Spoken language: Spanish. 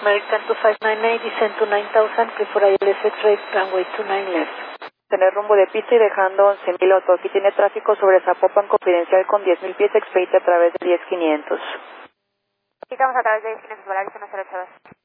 American 2598, descend to 9000, prefer ILS X-ray, runway 29 left. Tener rumbo de pista y dejando 11.000 auto. Aquí tiene tráfico sobre Zapopan confidencial con 10.000 pies, expedite a través de 10500. Estamos a través de 10500, volar 182.